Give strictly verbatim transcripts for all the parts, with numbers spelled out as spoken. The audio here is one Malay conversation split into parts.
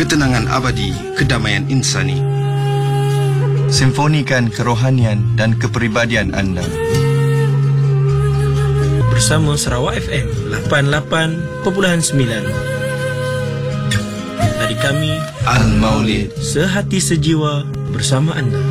ketenangan abadi, kedamaian insani. Simfonikan kerohanian dan kepribadian anda bersama Sarawak F M lapan puluh lapan perpuluhan sembilan. Tadi kami Al-Maulid, sehati sejiwa bersama anda.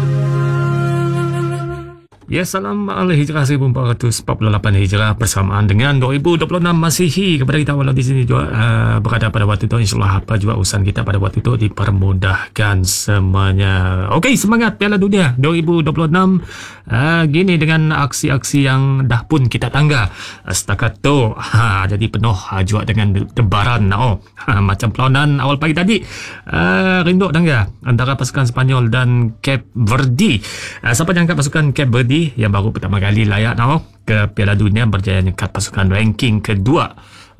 Ya, salam Al-Hijrah seribu empat ratus empat puluh lapan Hijrah bersamaan dengan dua ribu dua puluh enam Masihi. Kepada kita walau di sini juga uh, berada pada waktu itu, insyaAllah apa juga urusan kita pada waktu itu dipermudahkan semuanya. Okey, semangat Piala Dunia dua ribu dua puluh enam. Uh, gini dengan aksi-aksi yang dah pun kita tangga uh, setakat tu, ha, jadi penuh uh, juga dengan debaran. Oh, ha, macam perlawanan awal pagi tadi, uh, rinduk tangga antara pasukan Sepanyol dan Cape Verde. Uh, siapa yang angkat pasukan Cape Verde yang baru pertama kali layak now ke Piala Dunia, berjaya menyekat pasukan ranking kedua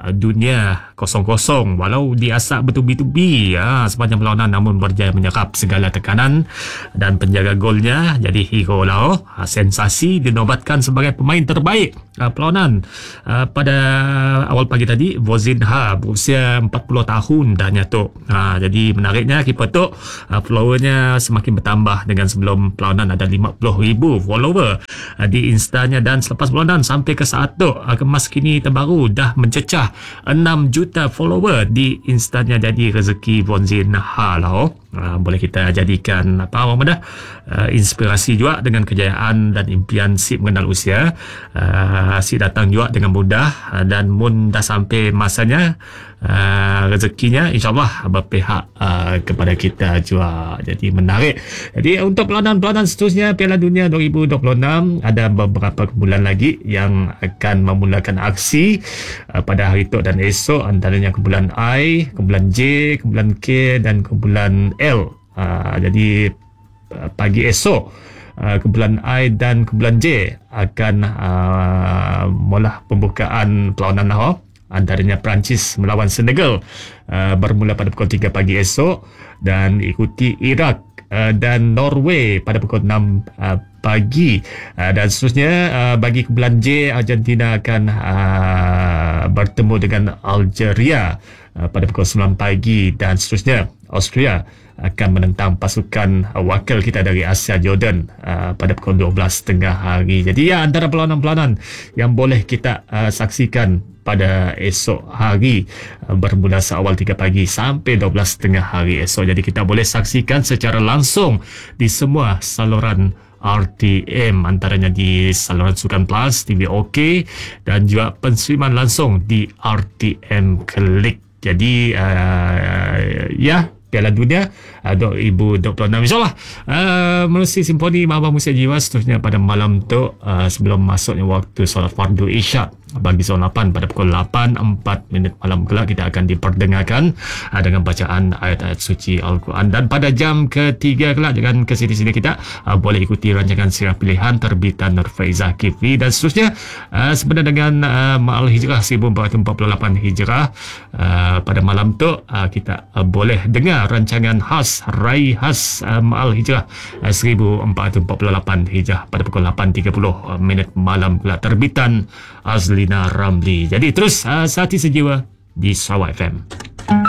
dunia kosong kosong walau diasak bertubi-tubi ya, sepanjang perlawanan, namun berjaya menyerap segala tekanan dan penjaga golnya jadi hero lah. Oh, sensasi dinobatkan sebagai pemain terbaik uh, perlawanan uh, pada awal pagi tadi. Vozinha berusia empat puluh tahun dah nyatu. Uh, jadi menariknya kiper tu uh, followernya semakin bertambah dengan sebelum perlawanan ada lima puluh ribu follower uh, di Instanya, dan selepas perlawanan sampai ke saat tu uh, kemas kini terbaru dah mencecah enam juta follower di Instanya. Jadi rezeki Vozinha lah. Oh. Uh, boleh kita jadikan apa orang dah uh, inspirasi juga dengan kejayaan dan impian si mengenal usia. Uh, si datang juga dengan mudah uh, dan mun dah sampai masanya uh, rezekinya insyaAllah berpihak uh, kepada kita juga. Jadi menarik. Jadi untuk pelawanan-pelawanan seterusnya Piala Dunia dua ribu dua puluh enam ada beberapa kumpulan lagi yang akan memulakan aksi uh, pada hari itu dan esok, antaranya kumpulan I, kumpulan J, kumpulan K dan kumpulan L. Uh, jadi uh, pagi esok uh, kumpulan I dan kumpulan J akan uh, mula pembukaan perlawanan lah. Antaranya Perancis melawan Senegal uh, bermula pada pukul tiga pagi esok, dan ikuti Iraq uh, dan Norway pada pukul enam uh, pagi. Uh, dan seterusnya uh, bagi kumpulan J, Argentina akan uh, bertemu dengan Algeria uh, pada pukul sembilan pagi, dan seterusnya Austria akan menentang pasukan uh, wakil kita dari Asia, Jordan uh, pada pukul dua belas tengah hari. Jadi ya, antara perlawanan-perlawanan yang boleh kita uh, saksikan pada esok hari uh, bermula seawal tiga pagi sampai dua belas tengah hari esok. Jadi kita boleh saksikan secara langsung di semua saluran R T M, antaranya di saluran Sukan Plus, T V OK, dan juga penstreaman langsung di R T M Klik. Jadi uh, ya, Piala Dunia uh, dua ribu dua puluh enam insyaAllah uh, melalui Simfoni Mahkamah Musia Jiwa seterusnya pada malam tu uh, sebelum masuknya waktu solat fardu Isyak bagi zon lapan pada pukul lapan empat minit malam kelak kita akan diperdengarkan uh, dengan bacaan ayat-ayat suci Al-Quran. Dan pada jam ketiga kelak jangan ke sini-sini kita uh, boleh ikuti rancangan sirah pilihan terbitan Nur Faizah Kifli, dan seterusnya uh, sebenarnya dengan uh, Ma'al Hijrah seribu empat ratus empat puluh lapan Hijrah uh, pada malam tu uh, kita uh, boleh dengar rancangan khas Rai Khas uh, Ma'al Hijrah uh, seribu empat ratus empat puluh lapan Hijrah pada pukul lapan tiga puluh uh, minit malam kelak terbitan Azlina Ramli. Jadi terus uh, sehati sejiwa di Sarawak F M.